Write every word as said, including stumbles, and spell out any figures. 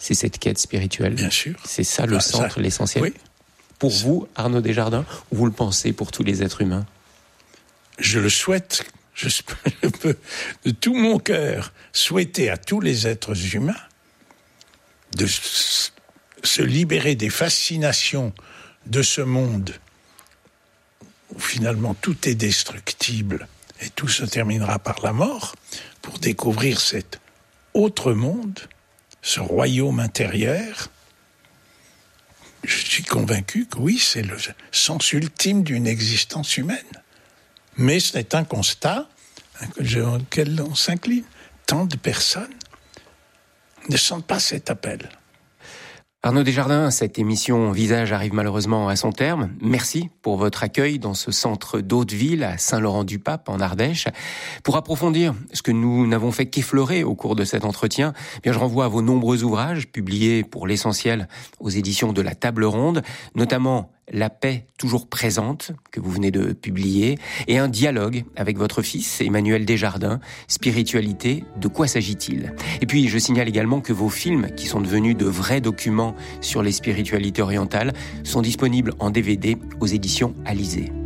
c'est cette quête spirituelle. Bien sûr. C'est ça le ah, centre, ça, l'essentiel. Oui. Pour vous, Arnaud Desjardins, ou vous le pensez pour tous les êtres humains ? Je le souhaite. Je peux, de tout mon cœur, souhaiter à tous les êtres humains de se libérer des fascinations de ce monde où finalement tout est destructible et tout se terminera par la mort, pour découvrir cet autre monde, ce royaume intérieur. Je suis convaincu que oui, c'est le sens ultime d'une existence humaine. Mais c'est un constat auquel on s'incline. Tant de personnes ne sentent pas cet appel. Arnaud Desjardins, cette émission Visage arrive malheureusement à son terme. Merci pour votre accueil dans ce centre d'Hauteville à Saint-Laurent-du-Pape en Ardèche. Pour approfondir ce que nous n'avons fait qu'effleurer au cours de cet entretien, eh bien je renvoie à vos nombreux ouvrages publiés pour l'essentiel aux éditions de la Table Ronde, notamment La paix toujours présente, que vous venez de publier, et un dialogue avec votre fils, Emmanuel Desjardins, Spiritualité, de quoi s'agit-il ? Et puis, je signale également que vos films, qui sont devenus de vrais documents sur les spiritualités orientales, sont disponibles en D V D aux éditions Alizé.